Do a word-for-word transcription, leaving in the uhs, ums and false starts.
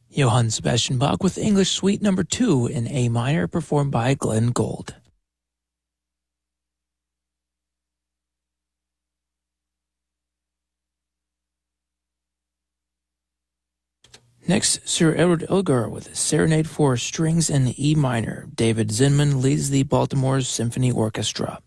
Johann Sebastian Bach with English Suite Number two in A minor, performed by Glenn Gould. Next, Sir Edward Elgar with Serenade for Strings in E minor. David Zinman leads the Baltimore Symphony Orchestra.